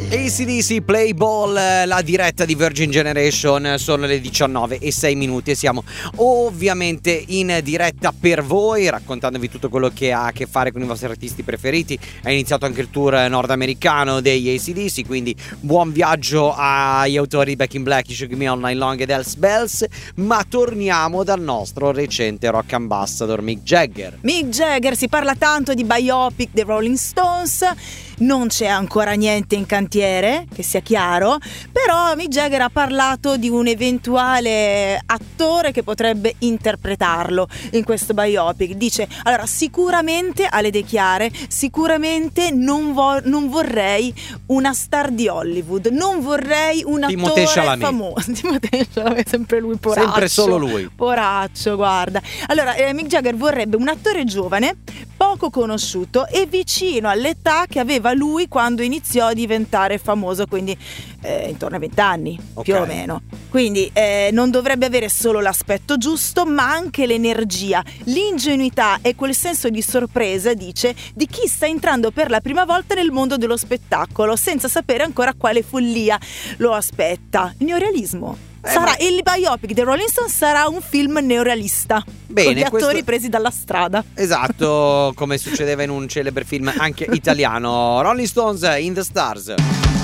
AC/DC Play Ball, la diretta di Virgin Generation. Sono le 19:06 e siamo ovviamente in diretta per voi, raccontandovi tutto quello che ha a che fare con i vostri artisti preferiti. È iniziato anche il tour nordamericano degli AC/DC, quindi buon viaggio agli autori di Back in Black, You Shook Me All Night Long ed Hells Bells. Ma torniamo dal nostro recente rock ambassador Mick Jagger. Mick Jagger, si parla tanto di biopic dei Rolling Stones. Non c'è ancora niente in cantiere, che sia chiaro, però Mick Jagger ha parlato di un eventuale attore che potrebbe interpretarlo in questo biopic. Dice, allora, sicuramente, ha le idee chiare, sicuramente non vorrei una star di Hollywood, non vorrei un attore famoso. Timothée Chalamet, sempre lui, poraccio. Sempre solo lui. Poraccio, guarda. Allora, Mick Jagger vorrebbe un attore giovane, poco conosciuto e vicino all'età che aveva lui quando iniziò a diventare famoso, quindi intorno ai 20 anni, okay, più o meno. Quindi non dovrebbe avere solo l'aspetto giusto, ma anche l'energia, l'ingenuità e quel senso di sorpresa, dice, di chi sta entrando per la prima volta nel mondo dello spettacolo senza sapere ancora quale follia lo aspetta. Il neorealismo. Il biopic dei Rolling Stones sarà un film neorealista. Bene, con gli attori presi dalla strada. Esatto, come succedeva in un celebre film anche italiano, Rolling Stones in the Stars.